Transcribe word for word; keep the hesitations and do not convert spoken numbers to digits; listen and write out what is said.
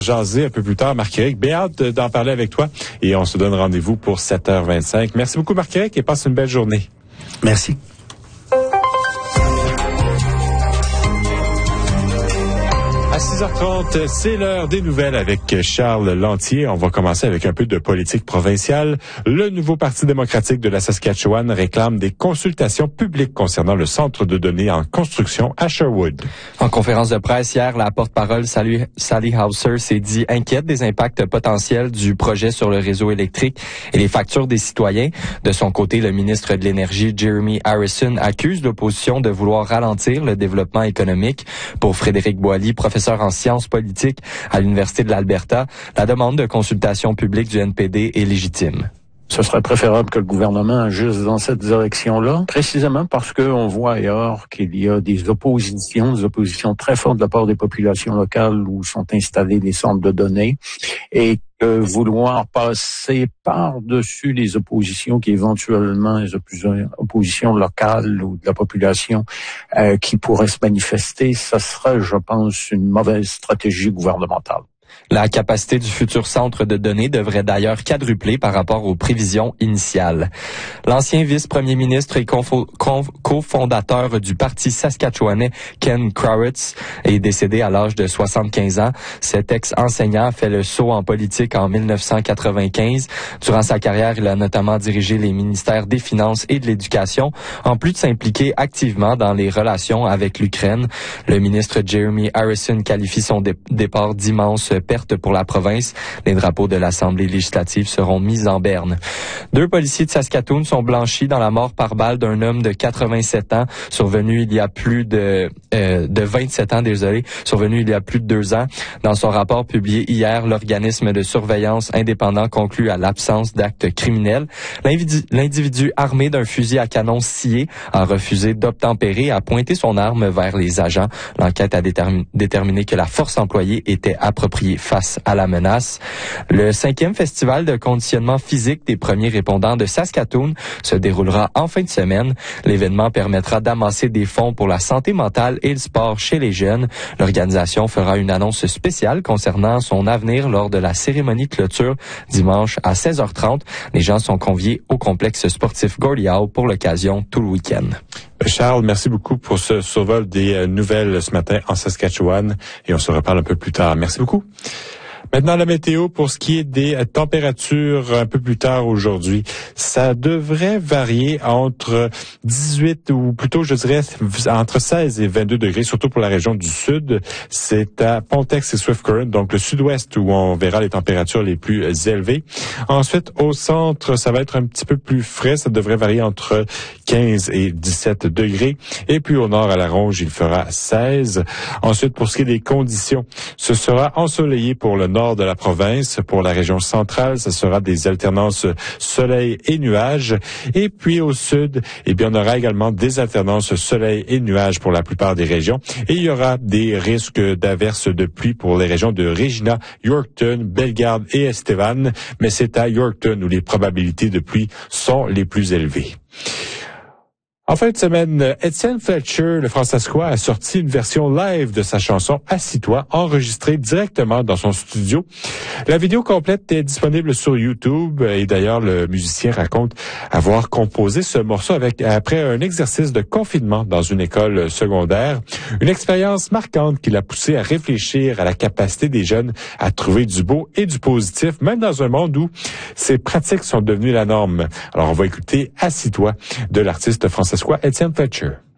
Jaser un peu plus tard, Marc-Éric. Bien hâte d'en parler avec toi et on se donne rendez-vous pour sept heures vingt-cinq. Merci beaucoup, Marc-Éric, et passe une belle journée. Merci. À six heures trente, c'est l'heure des nouvelles avec Charles Lantier. On va commencer avec un peu de politique provinciale. Le nouveau Parti démocratique de la Saskatchewan réclame des consultations publiques concernant le centre de données en construction à Sherwood. En conférence de presse hier, la porte-parole Sally, Sally Hauser s'est dit inquiète des impacts potentiels du projet sur le réseau électrique et les factures des citoyens. De son côté, le ministre de l'Énergie, Jeremy Harrison, accuse l'opposition de vouloir ralentir le développement économique. Pour Frédéric Boily, professeur en sciences politiques à l'Université de l'Alberta, la demande de consultation publique du N P D est légitime. Ce serait préférable que le gouvernement agisse dans cette direction-là, précisément parce qu'on voit ailleurs qu'il y a des oppositions, des oppositions très fortes de la part des populations locales où sont installés les centres de données, et que vouloir passer par-dessus les oppositions qui éventuellement, les oppositions locales ou de la population euh, qui pourraient se manifester, ça serait, je pense, une mauvaise stratégie gouvernementale. La capacité du futur centre de données devrait d'ailleurs quadrupler par rapport aux prévisions initiales. L'ancien vice-premier ministre et confo- conf- cofondateur du Parti saskatchewanais, Ken Krawietz, est décédé à l'âge de soixante-quinze ans. Cet ex-enseignant a fait le saut en politique en dix-neuf cent quatre-vingt-quinze. Durant sa carrière, il a notamment dirigé les ministères des Finances et de l'Éducation, en plus de s'impliquer activement dans les relations avec l'Ukraine. Le ministre Jeremy Harrison qualifie son dé- départ d'immense perte pour la province. Les drapeaux de l'Assemblée législative seront mis en berne. Deux policiers de Saskatoon sont blanchis dans la mort par balle d'un homme de quatre-vingt-sept ans, survenu il y a plus de euh, de vingt-sept ans, désolé, survenu il y a plus de deux ans. Dans son rapport publié hier, l'organisme de surveillance indépendant conclut à l'absence d'actes criminels. L'individu, l'individu armé d'un fusil à canon scié a refusé d'obtempérer et a pointé son arme vers les agents. L'enquête a déterminé, déterminé que la force employée était appropriée face à la menace. Le cinquième festival de conditionnement physique des premiers répondants de Saskatoon se déroulera en fin de semaine. L'événement permettra d'amasser des fonds pour la santé mentale et le sport chez les jeunes. L'organisation fera une annonce spéciale concernant son avenir lors de la cérémonie de clôture dimanche à seize heures trente. Les gens sont conviés au complexe sportif Gordie Howe pour l'occasion tout le week-end. Charles, merci beaucoup pour ce survol des nouvelles ce matin en Saskatchewan et on se reparle un peu plus tard. Merci beaucoup. Maintenant, la météo pour ce qui est des températures un peu plus tard aujourd'hui. Ça devrait varier entre dix-huit ou plutôt, je dirais, entre seize et vingt-deux degrés, surtout pour la région du sud. C'est à Pontex et Swift Current, donc le sud-ouest, où on verra les températures les plus élevées. Ensuite, au centre, ça va être un petit peu plus frais. Ça devrait varier entre quinze et dix-sept degrés. Et puis au nord, à la Ronge, il fera seize. Ensuite, pour ce qui est des conditions, ce sera ensoleillé pour le nord de la province. Pour la région centrale, ce sera des alternances soleil et nuages. Et puis au sud, eh bien, on aura également des alternances soleil et nuages pour la plupart des régions. Et il y aura des risques d'averses de pluie pour les régions de Regina, Yorkton, Bellegarde et Estevan. Mais c'est à Yorkton où les probabilités de pluie sont les plus élevées. En fin de semaine, Étienne Fletcher, le Françaiscois, a sorti une version live de sa chanson « Assis-toi » enregistrée directement dans son studio. La vidéo complète est disponible sur YouTube et d'ailleurs, le musicien raconte avoir composé ce morceau avec après un exercice de confinement dans une école secondaire. Une expérience marquante qui l'a poussé à réfléchir à la capacité des jeunes à trouver du beau et du positif, même dans un monde où ces pratiques sont devenues la norme. Alors, on va écouter « Assis-toi » de l'artiste français Étienne Fletcher.